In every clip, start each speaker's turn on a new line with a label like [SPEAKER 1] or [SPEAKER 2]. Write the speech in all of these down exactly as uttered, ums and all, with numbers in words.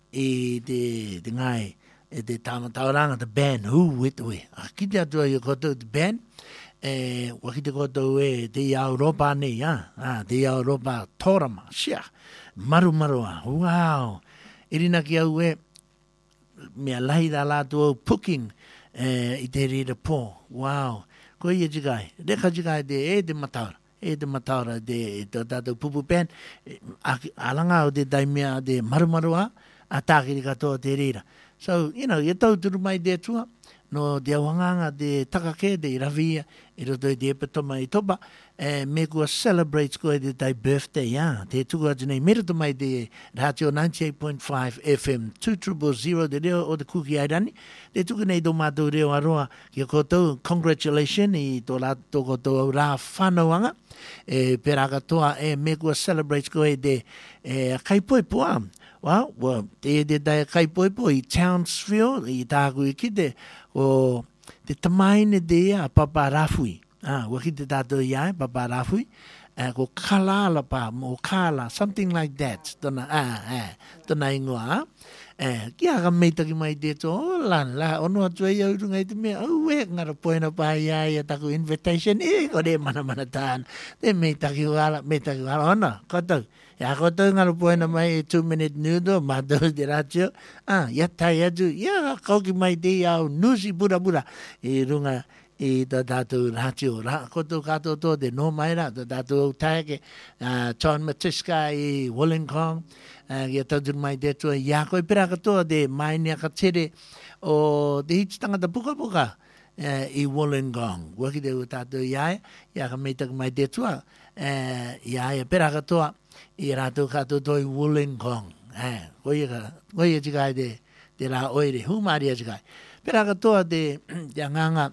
[SPEAKER 1] e de de ngai e de tama tauranga the band who with we a kita to yo koto the band e wakite koto e de Europa ne ya ah de Europa torama sia maru maru wow irina ki au e me lai da la to puking e i te rira po wow ko ye jigai de ka jigai de e de matar e de matar de to da to pupu pen alanga o de daimia de maru maru a tākiri katoa te rira. So, you know, e tau turu mai de tua, no de wanganga de takake, de ravia, e roto e de epatoma i topa, e me kua celebrates koe de tai birthday, ya. Te tuku atu nei, mera to mai de ratio ninety-eight point five F M, two zero zero de reo o de kuki airani, te tuku nei do mātou reo aroa, ki a kotou, congratulations, i tō la tō kotou rā whanauanga, e pera katoa, e me kua celebrates koe de e, kaipoi poa, well, well, te te te kai poi poi Townsville i tāku i kite o te tamaine de a papa rafui. Ah, wa kite tātou iai papa rafui. Uh, ko kalala pa, mo kala, something like that. Tona, ah, ah, tona ingoa. Eh, kia ka meita ki mai te tō, lan la, ono atua i au runga i te mea, au e, ngara poena pa iai a taku invitation, e, ko re mana mana tāna. Te meita ki wala, meita ki wala, ona, kotou. Ya kotou ngara poena mai two minute nudo, mātou te ratio, ah, ya tai atu, ya kauki mai te au nusi pura pura, i runga, i tā tātou ratio, ra, kotou kato tō te no mai ra, tā tātou taike, uh, John Matiska i Wollongong, uh, ia tautur mai te tua, ia koe pera katoa te mai nia ka tere o te hititanga ta puka puka uh, i Wollongong. Waki te u tātou iai, ia ka meitaka mai te tua, uh, ia ia pera katoa, i rātou kato tō i Wollongong. Uh, koe ka, koe tikai te, te rā oire, humari a tikai. Pera katoa te, te anganga,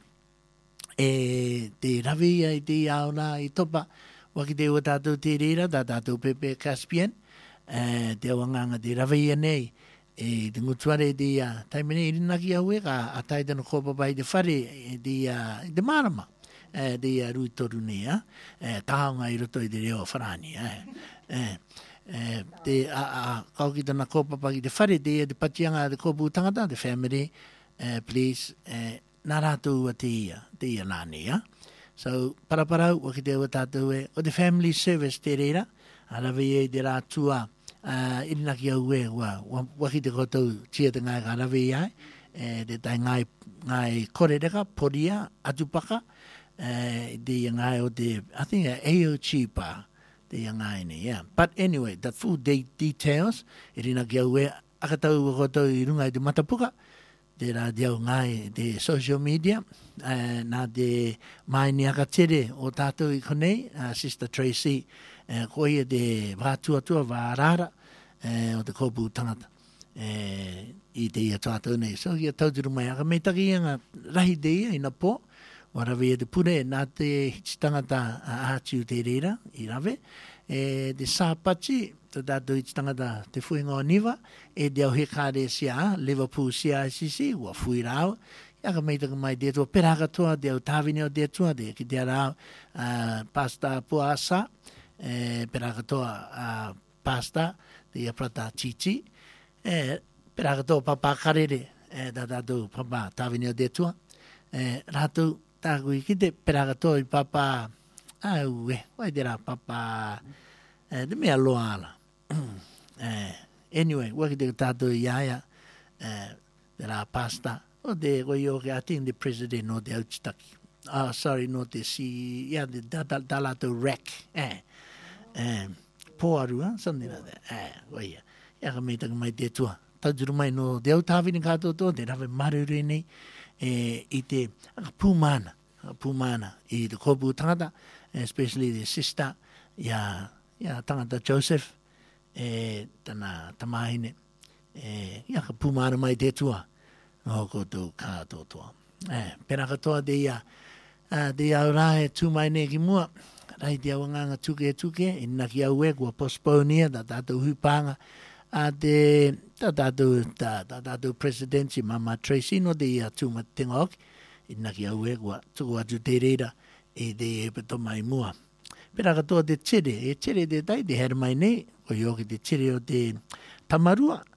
[SPEAKER 1] e te ravia i te auna i topa, waki te ua tātou te reira, tā tātou pepe Caspian, e, te awanganga te ravia nei, e te ngutuare te uh, taimene i rinaki au e, ka a taitano kōpapa i te whare, e te, uh, te marama, e, te uh, rui toru nei, e, taonga i roto i te reo wharani, e, e, e, te a, a, kaukitana kōpapa i te whare, te, te patianga te kōpu tangata, te family, e, please, e, nā rātou a te ia, te ia nāne, ja? So, paraparau, waki te ua tātou e, o te family service te reira, arawe e te rātua, uh, irinaki au e, wa, waki te kotou tia te ngai ka arawe e ai, e, te tai ngai, ngai korereka, poria, atupaka, e, te ia ngai o te, I think a Aochi pa, te ia ngai ne, yeah. But anyway, the full de details, irinaki au e, akatau wa kotou i runga i te matapuka, te rā diau ngai te social media, uh, nā te mai ni aka tere o tātou i konei, uh, Sister Tracy, uh, koe te wātuatua wārara uh, o te kōpū tangata uh, i te ia tātou nei. So ia tauturu mai aka mei taki anga rahi te ia i na pō, warawe e te pure nā te hititangata uh, ātiu te reira i rawe, e te sāpachi, te tātou i tangata te whuinga o niwa, e te au he kāre sia, Liverpool C I C C, ua whui rāo, ia ka meitaka mai te tua peraka toa, te au tāwine o te tua, te ki te rāo, uh, pasta puasa, e, peraka toa uh, pasta, te ia prata chichi, e, peraka toa papa karere, e, tā tātou papa tāwine o te tua, e, rātou tāku i kite, peraka toa i papa, au e, wai te rā papa, e, te mea loa ala. uh, anyway, waki te tātou i aia, uh, te rā pasta, o te koe i oke, I think the president no te Auchitaki. Oh, sorry, no te si, yeah, the tā lātou rec, eh, eh, pōaru, huh? Something like that, eh, koe ia, ia ka meitaka mai te tua, tauturu mai no te au tāwini kātou tō, te rawe marure nei, eh, i te, aka pūmana, pūmana, i te kōpū tangata, especially the sister, ia, ia tangata Joseph, e tana tamahine, e ia ka pūmana mai te tua, no koutou kātou toa. E, pera katoa te ia, uh, te au rae tū mai ne ki mua, rai te awanganga tuke tuke, i naki au e kua postponia, ta tātou hupanga, a te, ta tātou, ta, ta tātou presidency, Mama Tracy, no te ia tū matenga oki, i naki au e kua tuku atu te reira, e te e peto mai mua. Pera katoa te tere, e tere te tai, te here mai nei, o ioki te tere o te tamarua,